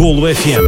Golo FM,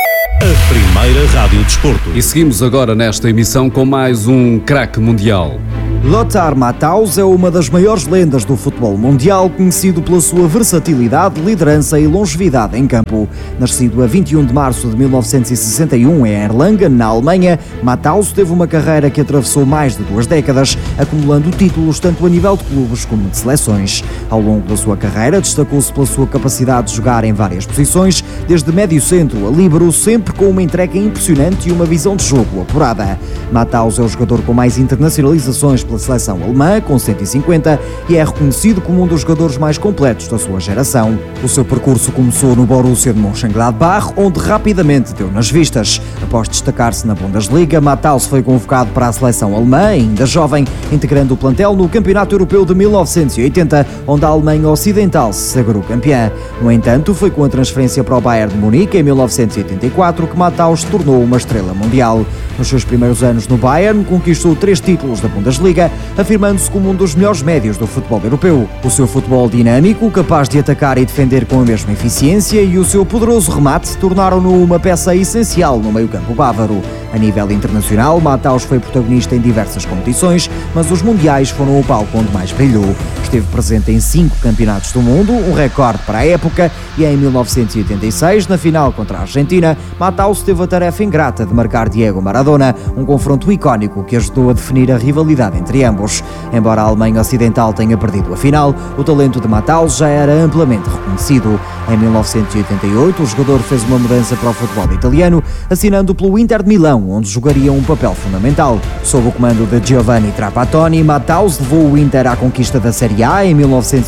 a primeira rádio desporto. E seguimos agora nesta emissão com mais um craque mundial. Lothar Matthaus é uma das maiores lendas do futebol mundial, conhecido pela sua versatilidade, liderança e longevidade em campo. Nascido a 21 de março de 1961 em Erlangen, na Alemanha, Matthaus teve uma carreira que atravessou mais de 2 décadas, acumulando títulos tanto a nível de clubes como de seleções. Ao longo da sua carreira, destacou-se pela sua capacidade de jogar em várias posições, desde médio-centro a líbero, sempre com uma entrega impressionante e uma visão de jogo apurada. Matthaus é o jogador com mais internacionalizações pela seleção alemã, com 150, e é reconhecido como um dos jogadores mais completos da sua geração. O seu percurso começou no Borussia de Mönchengladbach, onde rapidamente deu nas vistas. Após destacar-se na Bundesliga, Matthaus foi convocado para a seleção alemã, ainda jovem, integrando o plantel no Campeonato Europeu de 1980, onde a Alemanha Ocidental se sagrou campeã. No entanto, foi com a transferência para o Bayern de Munique em 1984 que Matthaus se tornou uma estrela mundial. Nos seus primeiros anos no Bayern, conquistou 3 títulos da Bundesliga, afirmando-se como um dos melhores médios do futebol europeu. O seu futebol dinâmico, capaz de atacar e defender com a mesma eficiência, e o seu poderoso remate tornaram-no uma peça essencial no meio-campo bávaro. A nível internacional, Matthaus foi protagonista em diversas competições, mas os mundiais foram o palco onde mais brilhou. Esteve presente em 5 campeonatos do mundo, um recorde para a época, e em 1986, na final contra a Argentina, Matthaus teve a tarefa ingrata de marcar Diego Maradona, um confronto icónico que ajudou a definir a rivalidade entre ambos. Embora a Alemanha Ocidental tenha perdido a final, o talento de Matthaus já era amplamente reconhecido. Em 1988, o jogador fez uma mudança para o futebol italiano, assinando pelo Inter de Milão, onde jogaria um papel fundamental. Sob o comando de Giovanni Trapattoni, Matthaus levou o Inter à conquista da Série A em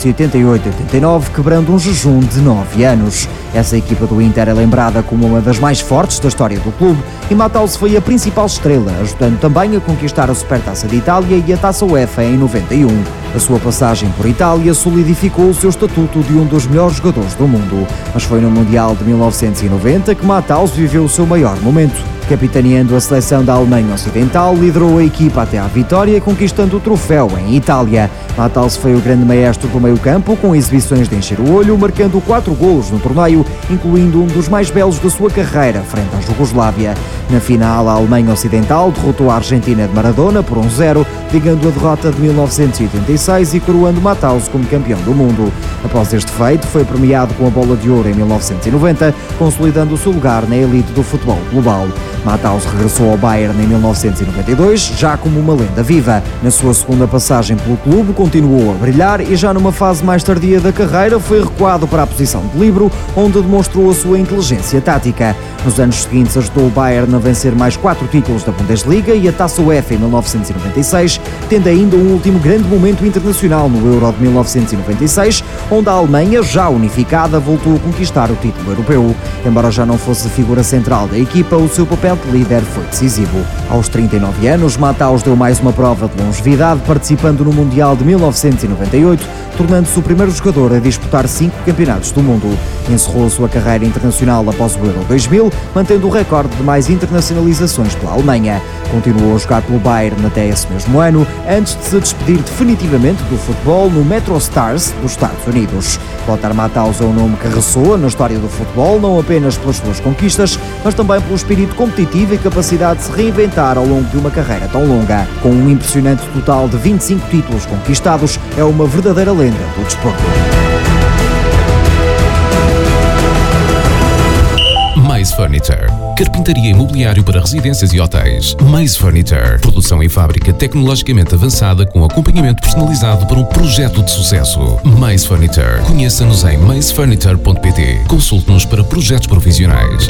1988-89, quebrando um jejum de 9 anos. Essa equipa do Inter é lembrada como uma das mais fortes da história do clube, e Matthaus foi a principal estrela, ajudando também a conquistar a Supertaça de Itália e a Taça UEFA em 91. A sua passagem por Itália solidificou o seu estatuto de um dos melhores jogadores do mundo, mas foi no Mundial de 1990 que Matthaus viveu o seu maior momento. Capitaneando a seleção da Alemanha Ocidental, liderou a equipa até à vitória, conquistando o troféu em Itália. Matthaus foi o grande maestro do meio-campo, com exibições de encher o olho, marcando 4 golos no torneio, incluindo um dos mais belos da sua carreira, frente à Jugoslávia. Na final, a Alemanha Ocidental derrotou a Argentina de Maradona por 1-0, ligando a derrota de 1986 e coroando Matthaus como campeão do mundo. Após este feito, foi premiado com a Bola de Ouro em 1990, consolidando o seu lugar na elite do futebol global. Matthaus regressou ao Bayern em 1992, já como uma lenda viva. Na sua segunda passagem pelo clube, continuou a brilhar e já numa fase mais tardia da carreira foi recuado para a posição de líbero, onde demonstrou a sua inteligência tática. Nos anos seguintes ajudou o Bayern a vencer mais 4 títulos da Bundesliga e a Taça UEFA em 1996, tendo ainda um último grande momento internacional no Euro de 1996, onde a Alemanha, já unificada, voltou a conquistar o título europeu. Embora já não fosse a figura central da equipa, o seu papel de líder foi decisivo. Aos 39 anos, Matthaus deu mais uma prova de longevidade, participando no Mundial de 1998, tornando-se o primeiro jogador a disputar 5 campeonatos do mundo. Encerrou a sua carreira internacional após o Euro 2000, mantendo o recorde de mais internacionalizações pela Alemanha. Continuou a jogar pelo Bayern até esse mesmo ano, antes de se despedir definitivamente do futebol no Metro Stars dos Estados Unidos. Lothar Matthaus é um nome que ressoa na história do futebol, não apenas pelas suas conquistas, mas também pelo espírito competitivo e capacidade de se reinventar ao longo de uma carreira tão longa. Com um impressionante total de 25 títulos conquistados, é uma verdadeira lenda do desporto. Maze Furniture. Carpintaria e mobiliário para residências e hotéis. Maze Furniture. Produção em fábrica tecnologicamente avançada com acompanhamento personalizado para um projeto de sucesso. Maze Furniture. Conheça-nos em mazefurniture.pt. Consulte-nos para projetos profissionais.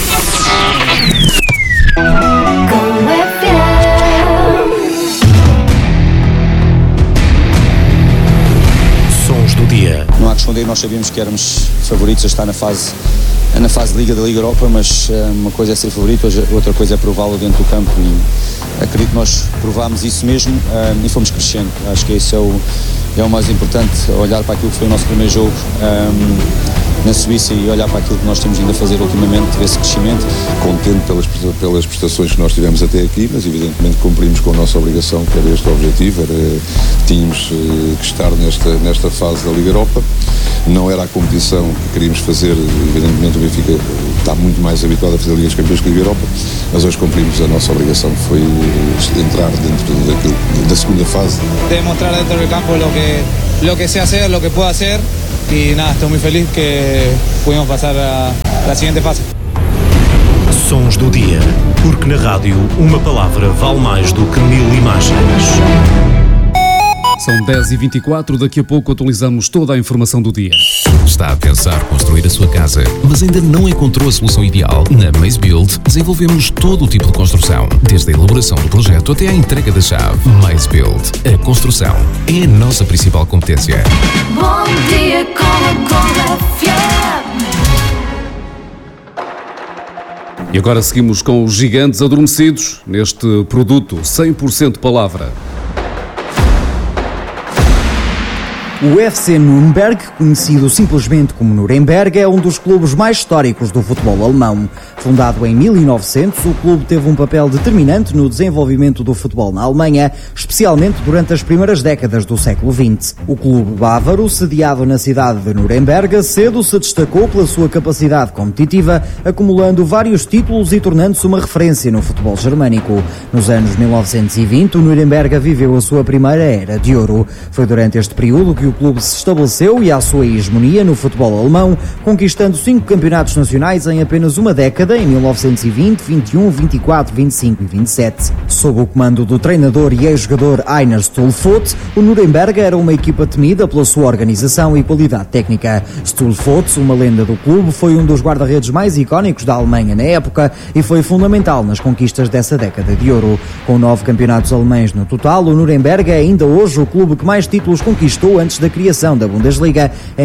Sons do dia. Não há que esconder, nós sabíamos que éramos favoritos a estar na fase de Liga da Liga Europa, mas uma coisa é ser favorito, outra coisa é prová-lo dentro do campo, e acredito que nós provámos isso mesmo e fomos crescendo. Acho que isso é o mais importante, olhar para aquilo que foi o nosso primeiro jogo na Suíça e olhar para aquilo que nós temos vindo a fazer ultimamente, esse crescimento. Contente pelas prestações que nós tivemos até aqui, mas evidentemente cumprimos com a nossa obrigação, que era este o objetivo, tínhamos que estar nesta fase da Liga Europa. Não era a competição que queríamos fazer, evidentemente o Benfica está muito mais habituado a fazer Ligas Campeões que a Liga Europa, mas hoje cumprimos a nossa obrigação, que foi entrar dentro da segunda fase. Demostrar dentro del campo lo que sé hacer, lo que puedo hacer, y nada, estoy muy feliz que pudimos pasar a la siguiente fase. Sons do dia, porque na rádio uma palavra vale mais do que 1000 imagens. São 10h24, daqui a pouco atualizamos toda a informação do dia. Está a pensar construir a sua casa, mas ainda não encontrou a solução ideal? Na Maze Build desenvolvemos todo o tipo de construção, desde a elaboração do projeto até a entrega da chave. Maze Build, a construção é a nossa principal competência. Bom dia com a FM. E agora seguimos com os gigantes adormecidos neste produto 100% palavra. O FC Nürnberg, conhecido simplesmente como Nuremberg, é um dos clubes mais históricos do futebol alemão. Fundado em 1900, o clube teve um papel determinante no desenvolvimento do futebol na Alemanha, especialmente durante as primeiras décadas do século XX. O clube bávaro, sediado na cidade de Nuremberg, cedo se destacou pela sua capacidade competitiva, acumulando vários títulos e tornando-se uma referência no futebol germânico. Nos anos 1920, o Nuremberg viveu a sua primeira era de ouro. Foi durante este período que o clube se estabeleceu e à sua hegemonia no futebol alemão, conquistando 5 campeonatos nacionais em apenas uma década, em 1920, 21, 24, 25 e 27. Sob o comando do treinador e ex-jogador Heiner Stühlfort, o Nuremberg era uma equipa temida pela sua organização e qualidade técnica. Stühlfort, uma lenda do clube, foi um dos guarda-redes mais icónicos da Alemanha na época e foi fundamental nas conquistas dessa década de ouro. Com 9 campeonatos alemães no total, o Nuremberg é ainda hoje o clube que mais títulos conquistou antes da criação da Bundesliga em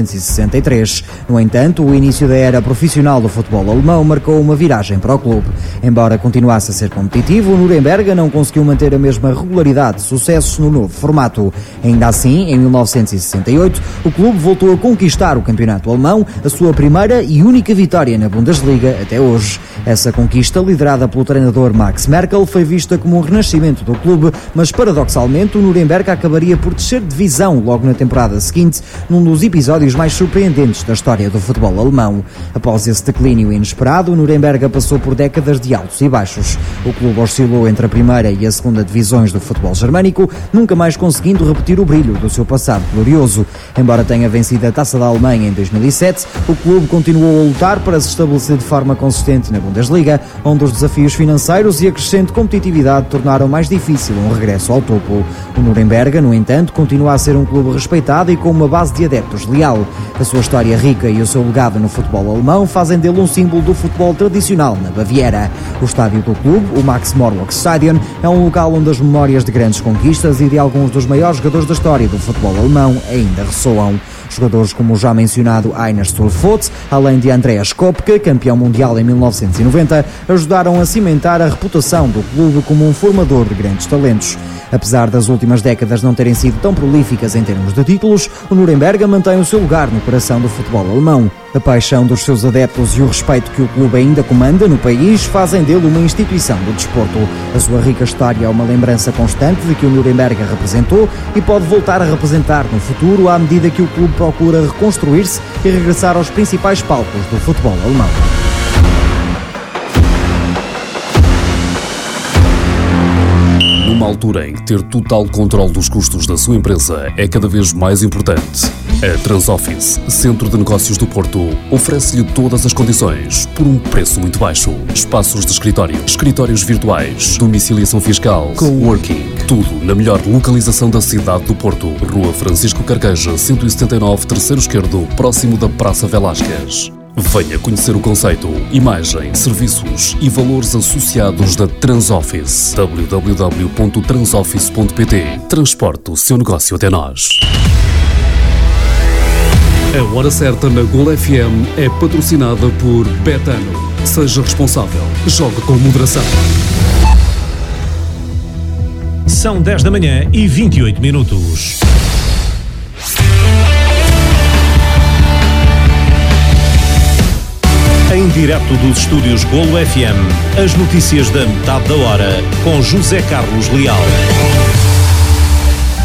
1963. No entanto, o início da era profissional do futebol alemão marcou uma viragem para o clube. Embora continuasse a ser competitivo, o Nuremberg não conseguiu manter a mesma regularidade de sucessos no novo formato. Ainda assim, em 1968, o clube voltou a conquistar o campeonato alemão, a sua primeira e única vitória na Bundesliga até hoje. Essa conquista, liderada pelo treinador Max Merkel, foi vista como um renascimento do clube, mas paradoxalmente o Nuremberg acabaria por descer de divisão logo na temporada seguinte, num dos episódios mais surpreendentes da história do futebol alemão. Após esse declínio inesperado, o Nuremberg passou por décadas de altos e baixos. O clube oscilou entre a primeira e a segunda divisões do futebol germânico, nunca mais conseguindo repetir o brilho do seu passado glorioso. Embora tenha vencido a Taça da Alemanha em 2007, o clube continuou a lutar para se estabelecer de forma consistente na Bundesliga, onde os desafios financeiros e a crescente competitividade tornaram mais difícil um regresso ao topo. O Nuremberg, no entanto, continua a ser um clube respeitado e com uma base de adeptos leal. A sua história rica e o seu legado no futebol alemão fazem dele um símbolo do futebol tradicional na Baviera. O estádio do clube, o Max-Morlock-Stadion, é um local onde as memórias de grandes conquistas e de alguns dos maiores jogadores da história do futebol alemão ainda ressoam. Jogadores como o já mencionado Heiner Stühlfort, além de Andreas Kopke, campeão mundial em 1990, ajudaram a cimentar a reputação do clube como um formador de grandes talentos. Apesar das últimas décadas não terem sido tão prolíficas em termos de títulos, o Nuremberg mantém o seu lugar no coração do futebol alemão. A paixão dos seus adeptos e o respeito que o clube ainda comanda no país fazem dele uma instituição do desporto. A sua rica história é uma lembrança constante de que o Nuremberg representou e pode voltar a representar no futuro à medida que o clube procura reconstruir-se e regressar aos principais palcos do futebol alemão. Numa altura em que ter total controle dos custos da sua empresa é cada vez mais importante, a Transoffice, Centro de Negócios do Porto, oferece-lhe todas as condições por um preço muito baixo. Espaços de escritório, escritórios virtuais, domiciliação fiscal, coworking, tudo na melhor localização da cidade do Porto. Rua Francisco Carqueja, 179, terceiro esquerdo, próximo da Praça Velásquez. Venha conhecer o conceito, imagem, serviços e valores associados da Transoffice. www.transoffice.pt. Transporte o seu negócio até nós. A Hora Certa na Gol FM é patrocinada por Betano. Seja responsável. Jogue com moderação. São 10 da manhã e 28 minutos. Em direto dos estúdios Golo FM, as notícias da metade da hora, com José Carlos Leal.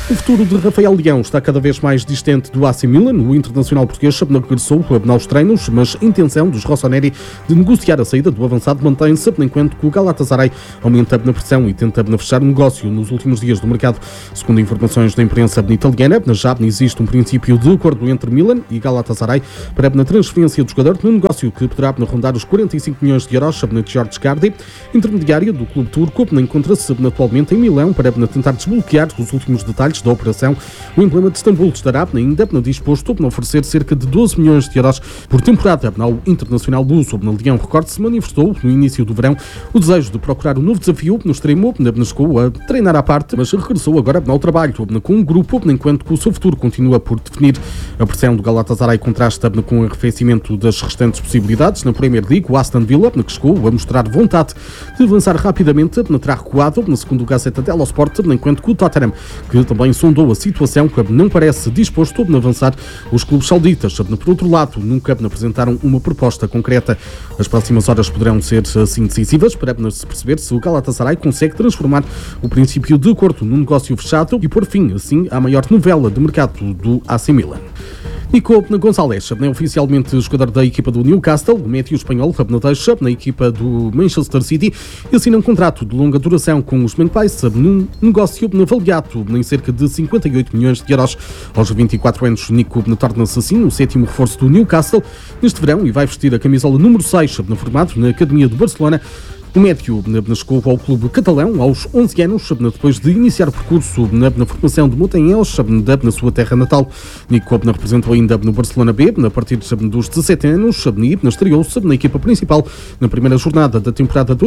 O futuro de Rafael Leão está cada vez mais distante do AC Milan. O internacional português regressou aos treinos, mas a intenção dos rossoneri de negociar a saída do avançado mantém-se, enquanto que o Galatasaray aumenta na pressão e tenta fechar um negócio nos últimos dias do mercado. Segundo informações da imprensa italiana, já existe um princípio de acordo entre Milan e Galatasaray para a transferência do jogador num negócio que poderá rondar os 45 milhões de euros de George Cardi, intermediário do clube turco, encontra-se atualmente em Milão para tentar desbloquear os últimos detalhes da operação. O emblema de Istambul estará ainda disposto a oferecer cerca de 12 milhões de euros por temporada ao internacional luso. Leão, recorde-se, manifestou no início do verão o desejo de procurar um novo desafio no extremo, chegou a treinar à parte, mas regressou agora ao trabalho com um grupo, enquanto que o seu futuro continua por definir. A pressão do Galatasaray contrasta com o arrefecimento das restantes possibilidades. Na Premier League, o Aston Villa, que chegou a mostrar vontade de avançar rapidamente, terá recuado, segundo o Gazeta dello Sport, enquanto que o Tottenham, que também sondou a situação, não parece disposto a avançar. Os clubes sauditas, por outro lado, nunca apresentaram uma proposta concreta. As próximas horas poderão ser assim decisivas para se perceber se o Galatasaray consegue transformar o princípio de acordo num negócio fechado e pôr fim, assim, à maior novela de mercado do AC Milan. Nico Gonçalves é oficialmente jogador da equipa do Newcastle. O médio espanhol deixa na equipa do Manchester City e assina um contrato de longa duração com os Magpies num negócio avaliado em cerca de 58 milhões de euros. Aos 24 anos, Nico torna-se assim o sétimo reforço do Newcastle neste verão e vai vestir a camisola número 6, formado na Academia do Barcelona. O médio chegou ao clube catalão aos 11 anos, depois de iniciar o percurso na formação de Montanhés, na sua terra natal. Nico representou ainda no Barcelona B, a partir dos 17 anos, e estreou-se na equipa principal na primeira jornada da temporada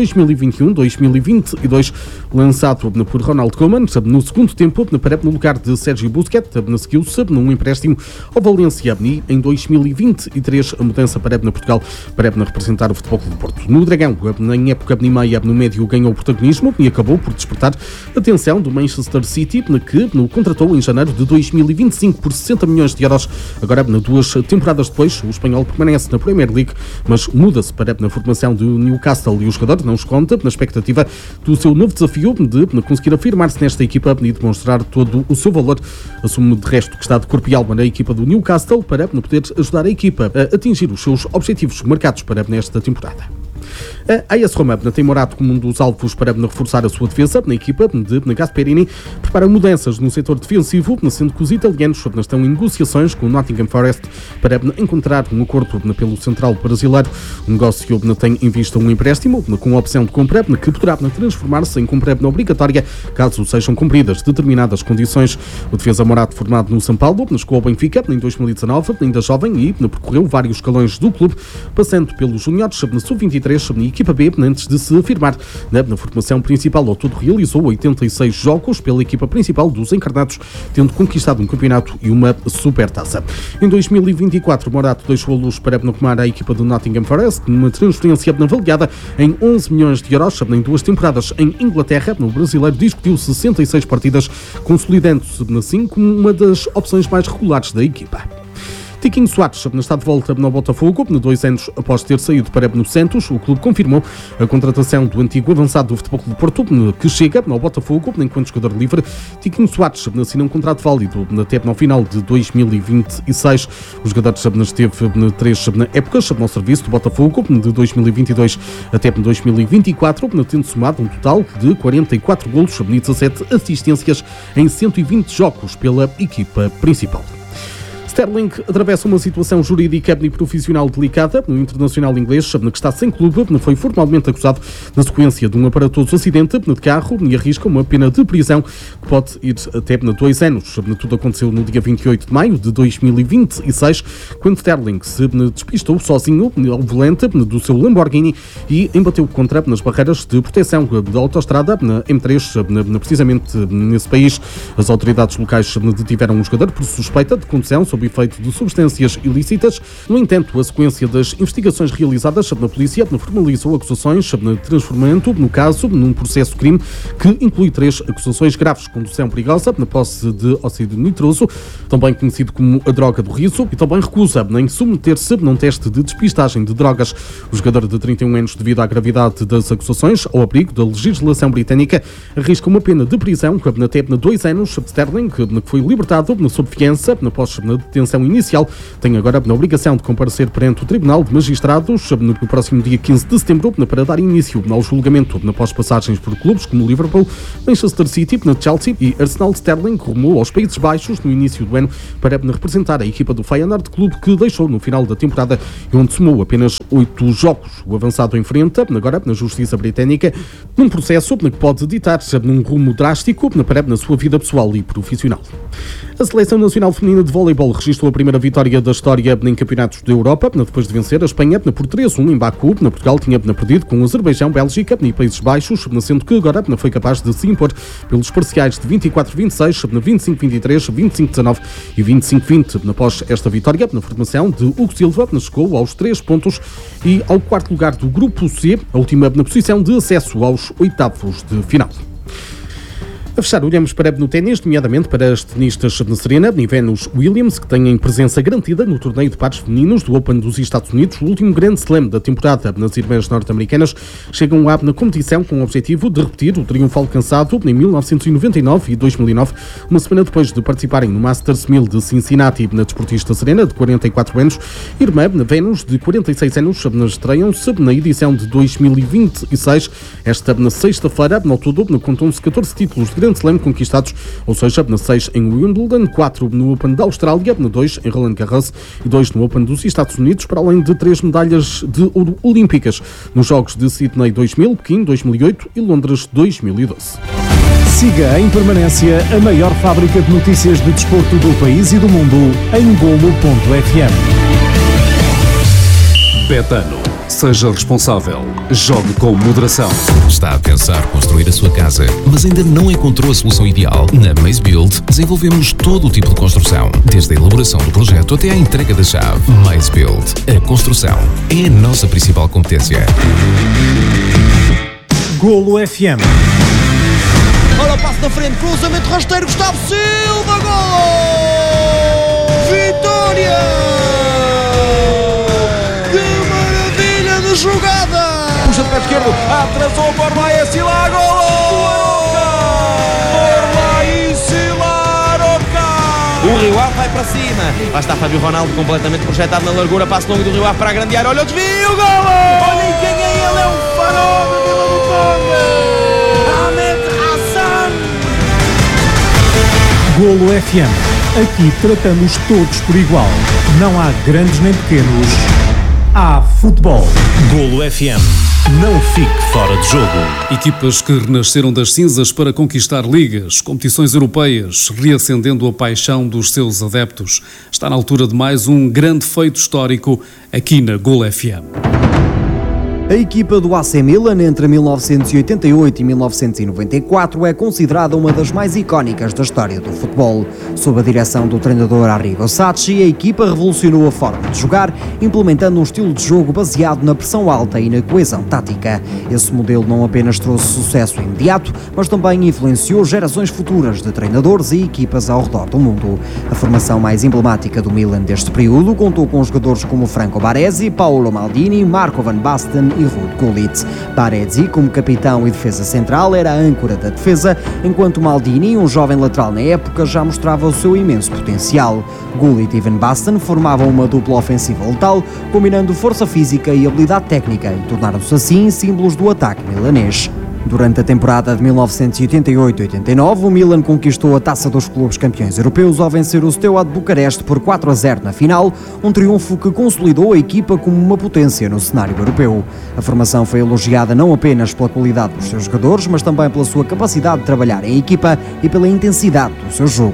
2021-2022, lançado por Ronald Koeman. No segundo tempo, no lugar de Sérgio Busquets, seguiu-se num empréstimo ao Valência, e em 2023 a mudança para Portugal para representar o Futebol Clube do Porto. No Dragão, em época e meia no médio, ganhou protagonismo e acabou por despertar a atenção do Manchester City, que o contratou em janeiro de 2025 por 60 milhões de euros. Agora, 2 temporadas depois, o espanhol permanece na Premier League, mas muda-se para a formação do Newcastle e o jogador não esconde na expectativa do seu novo desafio de conseguir afirmar-se nesta equipa e demonstrar todo o seu valor. Assume de resto que está de corpo e alma na equipa do Newcastle para poder ajudar a equipa a atingir os seus objetivos marcados para nesta temporada. A AS Roma tem morado como um dos alvos para reforçar a sua defesa. Na equipa de Gasperini prepara mudanças no setor defensivo, sendo que os italianos estão em negociações com o Nottingham Forest para encontrar um acordo pelo central brasileiro. O negócio tem em vista um empréstimo com a opção de compra que poderá transformar-se em compra obrigatória caso sejam cumpridas determinadas condições. O defesa morado, formado no São Paulo, chegou ao Benfica em 2019, ainda jovem, e percorreu vários escalões do clube, passando pelos juniores, na sub-23 e equipa B, antes de se afirmar na formação principal. Ao todo realizou 86 jogos pela equipa principal dos encarnados, tendo conquistado um campeonato e uma supertaça. Em 2024, Morato deixou a luz para arrumar a equipa do Nottingham Forest, numa transferência avaliada em 11 milhões de euros. Em 2 temporadas em Inglaterra, no brasileiro discutiu 66 partidas, consolidando-se assim como uma das opções mais regulares da equipa. Tiquinho Soares está de volta no Botafogo, 2 anos após ter saído para no Santos. O clube confirmou a contratação do antigo avançado do Futebol Clube do Porto, que chega ao Botafogo enquanto jogador livre. Tiquinho Soares assina um contrato válido até no final de 2026. O jogador esteve 3 épocas no serviço do Botafogo, de 2022 até 2024, tendo somado um total de 44 golos e 17 assistências em 120 jogos pela equipa principal. Sterling atravessa uma situação jurídica e profissional delicada. No internacional inglês, que está sem clube, foi formalmente acusado na sequência de um aparatoso acidente de carro e arrisca uma pena de prisão que pode ir até 2 anos. Tudo aconteceu no dia 28 de maio de 2026, quando Sterling se despistou sozinho ao volante do seu Lamborghini e embateu contra as barreiras de proteção da autoestrada na M3, precisamente nesse país. As autoridades locais detiveram um jogador por suspeita de condução sob efeito de substâncias ilícitas. No entanto, a sequência das investigações realizadas na polícia formalizou acusações, transformando, no caso, num processo crime que inclui 3 acusações graves: condução perigosa, na posse de óxido nitroso, também conhecido como a droga do riso, e também recusa em submeter-se num teste de despistagem de drogas. O jogador de 31 anos, devido à gravidade das acusações, ao abrigo da legislação britânica, arrisca uma pena de prisão até 2 anos. Sterling, que foi libertado sob fiança após a detenção inicial, tem agora a obrigação de comparecer perante o Tribunal de Magistrados no próximo dia 15 de setembro para dar início ao julgamento após passagens por clubes como Liverpool, Manchester City, Chelsea e Arsenal. Sterling rumou aos Países Baixos no início do ano para representar a equipa do Feyenoord, clube que deixou no final da temporada e onde somou apenas 8 jogos. O avançado enfrenta agora na Justiça Britânica num processo que pode ditar num rumo drástico na sua vida pessoal e profissional. A Seleção Nacional Feminina de Voleibol registrou a primeira vitória da história em campeonatos da Europa, depois de vencer a Espanha por 3-1 em Baku. Portugal tinha perdido com o Azerbaijão, Bélgica e Países Baixos, sendo que agora foi capaz de se impor pelos parciais de 24-26, 25-23, 25-19 e 25-20. Após esta vitória, na formação de Hugo Silva, chegou aos 3 pontos e ao 4º lugar do Grupo C, a última na posição de acesso aos 8avos de final. A fechar, olhamos para no ténis, nomeadamente para as tenistas de Serena e Venus Williams, que têm presença garantida no torneio de pares femininos do Open dos Estados Unidos, o último grande slam da temporada. Nas irmãs norte-americanas chegam na competição com o objetivo de repetir o triunfo alcançado em 1999 e 2009, uma semana depois de participarem no Masters 1000 de Cincinnati. Na desportista Serena, de 44 anos, irmã Venus, de 46 anos, estreiam-se na edição de 2026. Esta na sexta-feira, no todo, contam-se 14 títulos de grande slam conquistados, ou seja, 6 em Wimbledon, 4 no Open da Austrália, 2 em Roland Garros e 2 no Open dos Estados Unidos, para além de 3 medalhas de ouro olímpicas nos Jogos de Sydney 2000, Pequim 2008 e Londres 2012. Siga em permanência a maior fábrica de notícias de desporto do país e do mundo em Golo.fm. Betano. Seja responsável. Jogue com moderação. Está a pensar construir a sua casa, mas ainda não encontrou a solução ideal? Na Maze Build desenvolvemos todo o tipo de construção, desde a elaboração do projeto até à entrega da chave. Maze Build. A construção é a nossa principal competência. Golo FM. Olha o passo na frente, cruzamento rasteiro, Gustavo Silva, golo! Vitória! Jogada! Puxa de pé esquerdo, atrasou por Maísila, golo! Por Maísila, o Rio Ave vai para cima. Lá está Fábio Ronaldo completamente projetado na largura, passo longo do Rio Ave para a grande área. Olha o desvio, golo! Olhem quem é ele, é o farol da Vila do Conde! Ahmed Hassan! Golo FM. Aqui tratamos todos por igual. Não há grandes nem pequenos. Há futebol. Golo FM. Não fique fora de jogo. Equipas que renasceram das cinzas para conquistar ligas, competições europeias, reacendendo a paixão dos seus adeptos. Está na altura de mais um grande feito histórico aqui na Golo FM. A equipa do AC Milan entre 1988 e 1994 é considerada uma das mais icónicas da história do futebol. Sob a direção do treinador Arrigo Sacchi, a equipa revolucionou a forma de jogar, implementando um estilo de jogo baseado na pressão alta e na coesão tática. Esse modelo não apenas trouxe sucesso imediato, mas também influenciou gerações futuras de treinadores e equipas ao redor do mundo. A formação mais emblemática do Milan deste período contou com jogadores como Franco Baresi, Paolo Maldini, Marco van Basten e Ruud Gullit. Baresi, como capitão e defesa central, era a âncora da defesa, enquanto Maldini, um jovem lateral na época, já mostrava o seu imenso potencial. Gullit e Van Basten formavam uma dupla ofensiva letal, combinando força física e habilidade técnica, e tornaram-se assim símbolos do ataque milanês. Durante a temporada de 1988-89, o Milan conquistou a Taça dos Clubes Campeões Europeus ao vencer o Steaua de Bucareste por 4-0 na final, um triunfo que consolidou a equipa como uma potência no cenário europeu. A formação foi elogiada não apenas pela qualidade dos seus jogadores, mas também pela sua capacidade de trabalhar em equipa e pela intensidade do seu jogo.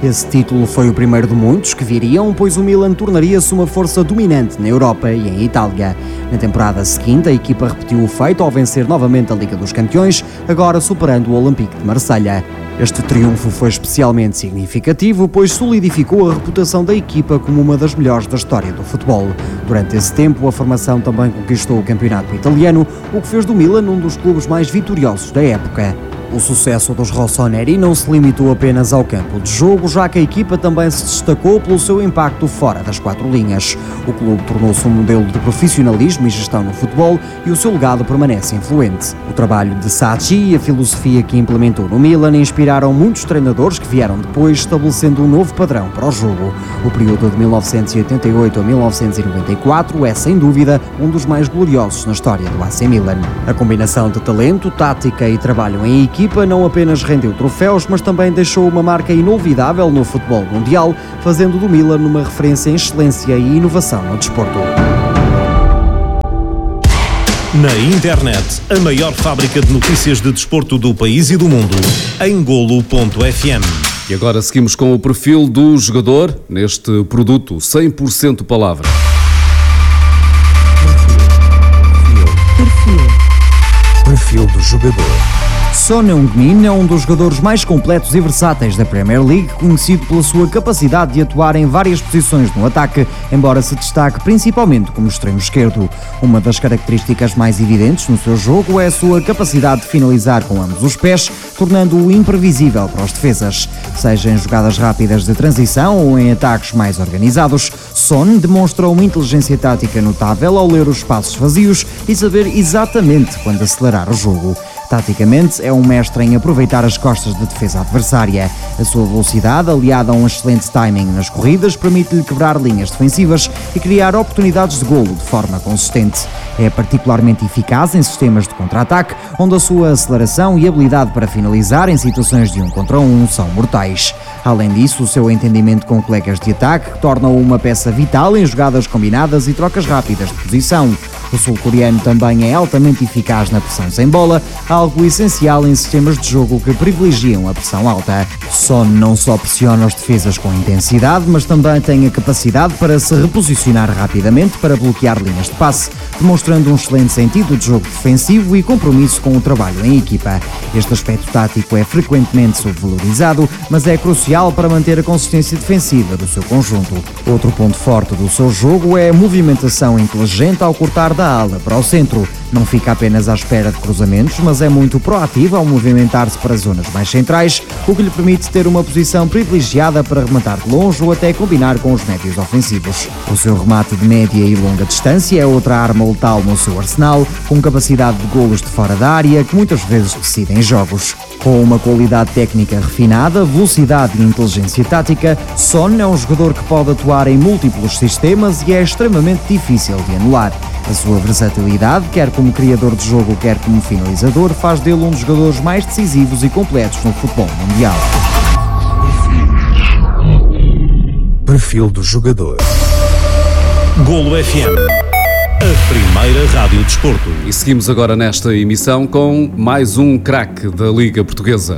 Esse título foi o primeiro de muitos que viriam, pois o Milan tornaria-se uma força dominante na Europa e em Itália. Na temporada seguinte, a equipa repetiu o feito ao vencer novamente a Liga dos Campeões, agora superando o Olympique de Marselha. Este triunfo foi especialmente significativo, pois solidificou a reputação da equipa como uma das melhores da história do futebol. Durante esse tempo, a formação também conquistou o campeonato italiano, o que fez do Milan um dos clubes mais vitoriosos da época. O sucesso dos rossoneri não se limitou apenas ao campo de jogo, já que a equipa também se destacou pelo seu impacto fora das quatro linhas. O clube tornou-se um modelo de profissionalismo e gestão no futebol e o seu legado permanece influente. O trabalho de Sacchi e a filosofia que implementou no Milan inspiraram muitos treinadores que vieram depois, estabelecendo um novo padrão para o jogo. O período de 1988 a 1994 é, sem dúvida, um dos mais gloriosos na história do AC Milan. A combinação de talento, tática e trabalho em equipa não apenas rendeu troféus, mas também deixou uma marca inolvidável no futebol mundial, fazendo do Milan uma referência em excelência e inovação no desporto. Na internet, a maior fábrica de notícias de desporto do país e do mundo, em golo.fm. E agora seguimos com o perfil do jogador neste produto 100% palavra. Perfil do jogador. Son Heung-min é um dos jogadores mais completos e versáteis da Premier League, conhecido pela sua capacidade de atuar em várias posições no ataque, embora se destaque principalmente como extremo esquerdo. Uma das características mais evidentes no seu jogo é a sua capacidade de finalizar com ambos os pés, tornando-o imprevisível para os defesas. Seja em jogadas rápidas de transição ou em ataques mais organizados, Son demonstra uma inteligência tática notável ao ler os espaços vazios e saber exatamente quando acelerar o jogo. Taticamente, é um mestre em aproveitar as costas da defesa adversária. A sua velocidade, aliada a um excelente timing nas corridas, permite-lhe quebrar linhas defensivas e criar oportunidades de golo de forma consistente. É particularmente eficaz em sistemas de contra-ataque, onde a sua aceleração e habilidade para finalizar em situações de 1 contra 1 são mortais. Além disso, o seu entendimento com colegas de ataque torna-o uma peça vital em jogadas combinadas e trocas rápidas de posição. O sul-coreano também é altamente eficaz na pressão sem bola, algo essencial em sistemas de jogo que privilegiam a pressão alta. Son não só pressiona os defesas com intensidade, mas também tem a capacidade para se reposicionar rapidamente para bloquear linhas de passe, demonstrando um excelente sentido de jogo defensivo e compromisso com o trabalho em equipa. Este aspecto tático é frequentemente subvalorizado, mas é crucial para manter a consistência defensiva do seu conjunto. Outro ponto forte do seu jogo é a movimentação inteligente ao cortar da ala para o centro. Não fica apenas à espera de cruzamentos, mas é muito proativo ao movimentar-se para zonas mais centrais, o que lhe permite ter uma posição privilegiada para rematar de longe ou até combinar com os médios ofensivos. O seu remate de média e longa distância é outra arma letal no seu arsenal, com capacidade de golos de fora da área que muitas vezes decidem jogos. Com uma qualidade técnica refinada, velocidade e inteligência tática, Son é um jogador que pode atuar em múltiplos sistemas e é extremamente difícil de anular. A sua versatilidade, quer como criador de jogo, quer como finalizador, faz dele um dos jogadores mais decisivos e completos no futebol mundial. Perfil do jogador. Golo FM, a primeira rádio desporto. E seguimos agora nesta emissão com mais um craque da Liga Portuguesa.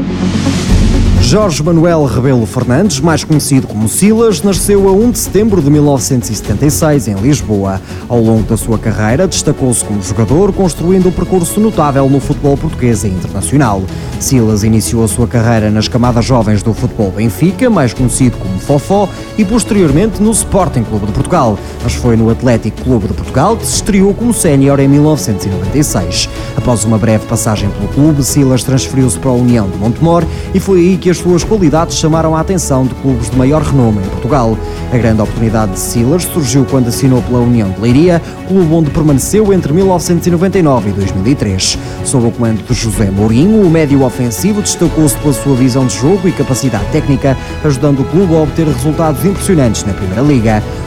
Jorge Manuel Rebelo Fernandes, mais conhecido como Silas, nasceu a 1 de setembro de 1976 em Lisboa. Ao longo da sua carreira, destacou-se como jogador, construindo um percurso notável no futebol português e internacional. Silas iniciou a sua carreira nas camadas jovens do futebol Benfica, mais conhecido como Fofó, e posteriormente no Sporting Clube de Portugal, mas foi no Atlético Clube de Portugal que se estreou como sénior em 1996. Após uma breve passagem pelo clube, Silas transferiu-se para a União de Montemor e foi aí que as suas qualidades chamaram a atenção de clubes de maior renome em Portugal. A grande oportunidade de Silas surgiu quando assinou pela União de Leiria, clube onde permaneceu entre 1999 e 2003. Sob o comando de José Mourinho, o médio ofensivo destacou-se pela sua visão de jogo e capacidade técnica, ajudando o clube a obter resultados impressionantes na Primeira Liga.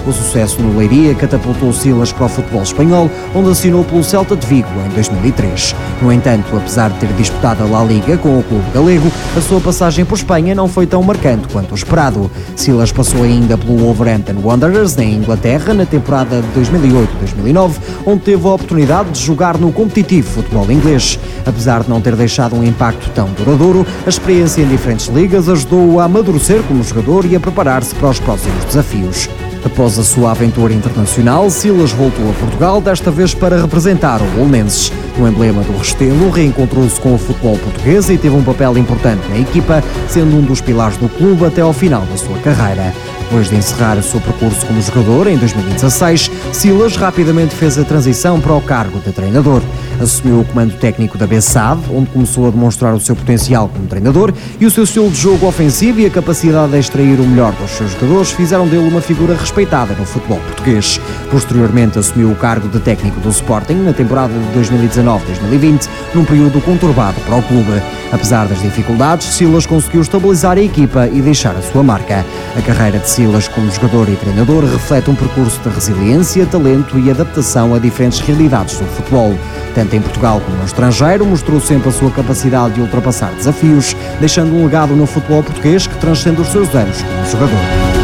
O sucesso no Leiria catapultou Silas para o futebol espanhol, onde assinou pelo Celta de Vigo em 2003. No entanto, apesar de ter disputado a La Liga com o clube galego, a sua passagem por Espanha não foi tão marcante quanto o esperado. Silas passou ainda pelo Wolverhampton Wanderers, na Inglaterra, na temporada de 2008-2009, onde teve a oportunidade de jogar no competitivo futebol inglês. Apesar de não ter deixado um impacto tão duradouro, a experiência em diferentes ligas ajudou-o a amadurecer como jogador e a preparar-se para os próximos desafios. Após a sua aventura internacional, Silas voltou a Portugal, desta vez para representar o Belenenses. No emblema do Restelo, reencontrou-se com o futebol português e teve um papel importante na equipa, sendo um dos pilares do clube até ao final da sua carreira. Depois de encerrar o seu percurso como jogador em 2016, Silas rapidamente fez a transição para o cargo de treinador. Assumiu o comando técnico da Bessade, onde começou a demonstrar o seu potencial como treinador, e o seu estilo de jogo ofensivo e a capacidade de extrair o melhor dos seus jogadores fizeram dele uma figura respeitada no futebol português. Posteriormente assumiu o cargo de técnico do Sporting na temporada de 2019-2020, num período conturbado para o clube. Apesar das dificuldades, Silas conseguiu estabilizar a equipa e deixar a sua marca. A carreira de Silas como jogador e treinador reflete um percurso de resiliência, talento e adaptação a diferentes realidades do futebol. Tanto em Portugal como no estrangeiro, mostrou sempre a sua capacidade de ultrapassar desafios, deixando um legado no futebol português que transcende os seus anos como jogador.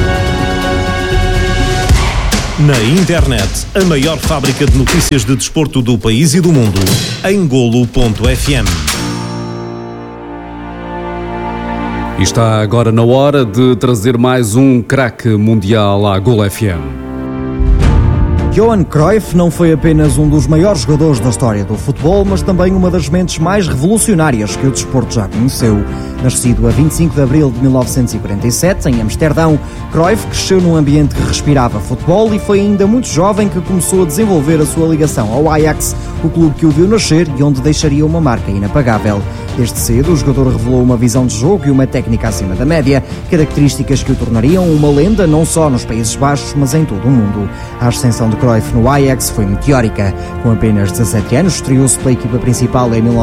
Na internet, a maior fábrica de notícias de desporto do país e do mundo, em Golo.fm. E está agora na hora de trazer mais um craque mundial à Golo FM. Johan Cruyff não foi apenas um dos maiores jogadores da história do futebol, mas também uma das mentes mais revolucionárias que o desporto já conheceu. Nascido a 25 de abril de 1947, em Amsterdão, Cruyff cresceu num ambiente que respirava futebol e foi ainda muito jovem que começou a desenvolver a sua ligação ao Ajax, o clube que o viu nascer e onde deixaria uma marca inapagável. Desde cedo, o jogador revelou uma visão de jogo e uma técnica acima da média, características que o tornariam uma lenda não só nos Países Baixos, mas em todo o mundo. A ascensão de Cruyff no Ajax foi meteórica. Com apenas 17 anos, estreou-se pela equipa principal em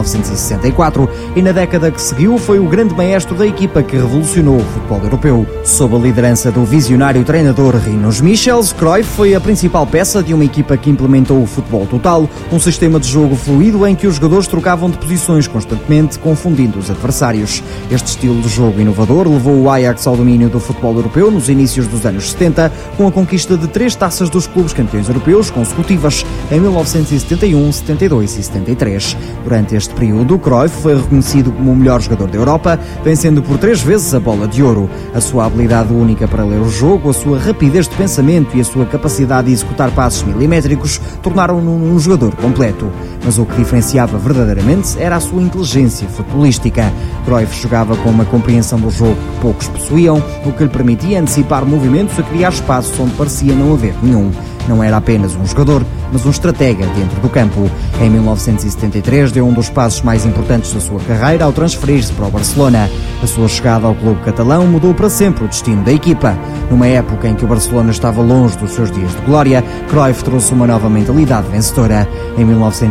1964 e na década que seguiu foi o grande maestro da equipa que revolucionou o futebol europeu. Sob a liderança do visionário treinador Rinus Michels, Cruyff foi a principal peça de uma equipa que implementou o futebol total, um sistema de jogo fluido em que os jogadores trocavam de posições constantemente, confundindo os adversários. Este estilo de jogo inovador levou o Ajax ao domínio do futebol europeu nos inícios dos anos 70, com a conquista de 3 taças dos clubes campeões europeus consecutivas em 1971, 72 e 73. Durante este período, Cruyff foi reconhecido como o melhor jogador da Europa, vencendo por 3 vezes a Bola de Ouro. A sua habilidade única para ler o jogo, a sua rapidez de pensamento e a sua capacidade de executar passos milimétricos tornaram-no um jogador completo. Mas o que diferenciava verdadeiramente era a sua inteligência futebolística. Cruyff jogava com uma compreensão do jogo que poucos possuíam, o que lhe permitia antecipar movimentos a criar espaços onde parecia não haver nenhum. Não era apenas um jogador, mas um estratega dentro do campo. Em 1973 deu um dos passos mais importantes da sua carreira ao transferir-se para o Barcelona. A sua chegada ao clube catalão mudou para sempre o destino da equipa. Numa época em que o Barcelona estava longe dos seus dias de glória, Cruyff trouxe uma nova mentalidade vencedora. Em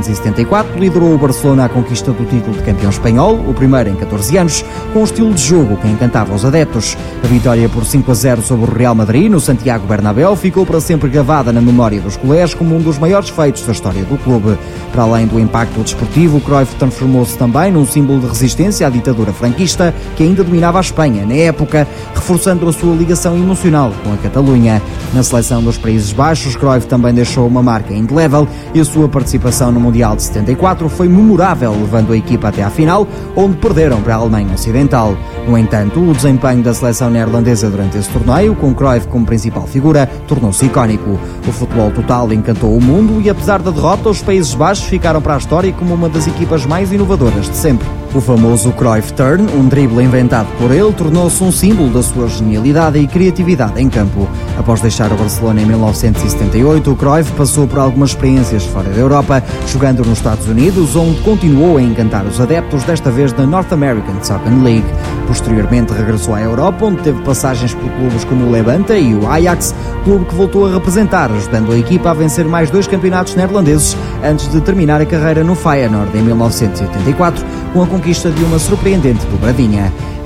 1974 liderou o Barcelona à conquista do título de campeão espanhol, o primeiro em 14 anos, com um estilo de jogo que encantava os adeptos. A vitória por 5-0 sobre o Real Madrid no Santiago Bernabéu ficou para sempre gravada na memória dos culés como um dos maiores feitos da história do clube. Para além do impacto desportivo, Cruyff transformou-se também num símbolo de resistência à ditadura franquista que ainda dominava a Espanha na época, reforçando a sua ligação emocional com a Catalunha. Na seleção dos Países Baixos, Cruyff também deixou uma marca indelével e a sua participação no Mundial de 74 foi memorável, levando a equipa até à final, onde perderam para a Alemanha Ocidental. No entanto, o desempenho da seleção neerlandesa durante esse torneio, com Cruyff como principal figura, tornou-se icónico. O futebol total encantou o mundo e, apesar da derrota, os Países Baixos ficaram para a história como uma das equipas mais inovadoras de sempre. O famoso Cruyff Turn, um drible inventado por ele, tornou-se um símbolo da sua genialidade e criatividade em campo. Após deixar o Barcelona em 1978, o Cruyff passou por algumas experiências fora da Europa, jogando nos Estados Unidos, onde continuou a encantar os adeptos, desta vez da North American Soccer League. Posteriormente regressou à Europa, onde teve passagens por clubes como o Levante e o Ajax, clube que voltou a representar, ajudando a equipa a vencer mais 2 campeonatos neerlandeses, antes de terminar a carreira no Feyenoord em 1984, com a conquista de uma surpreendente dobradinha.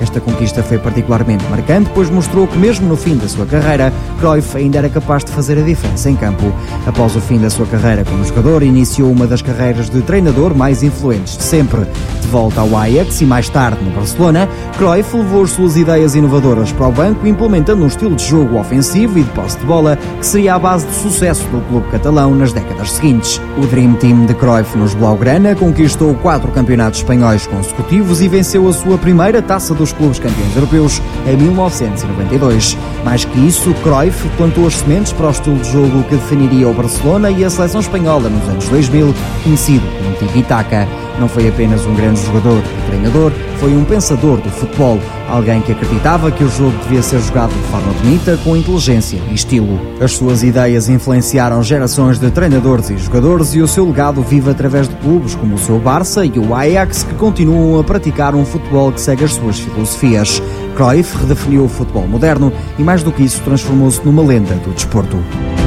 Esta conquista foi particularmente marcante, pois mostrou que mesmo no fim da sua carreira, Cruyff ainda era capaz de fazer a diferença em campo. Após o fim da sua carreira como jogador, iniciou uma das carreiras de treinador mais influentes de sempre. De volta ao Ajax e mais tarde no Barcelona, Cruyff levou as suas ideias inovadoras para o banco, implementando um estilo de jogo ofensivo e de posse de bola que seria a base de sucesso do clube catalão nas décadas seguintes. O Dream Team de Cruyff nos Blaugrana conquistou 4 campeonatos espanhóis consecutivos e venceu a sua primeira taça dos clubes campeões europeus em 1992. Mais que isso, Cruyff plantou as sementes para o estilo de jogo que definiria o Barcelona e a seleção espanhola nos anos 2000, conhecido como tiki-taka. Não foi apenas um grande jogador e treinador, foi um pensador do futebol, alguém que acreditava que o jogo devia ser jogado de forma bonita, com inteligência e estilo. As suas ideias influenciaram gerações de treinadores e jogadores e o seu legado vive através de clubes como o seu Barça e o Ajax, que continuam a praticar um futebol que segue as suas filosofias. Cruyff redefiniu o futebol moderno e, mais do que isso, transformou-se numa lenda do desporto.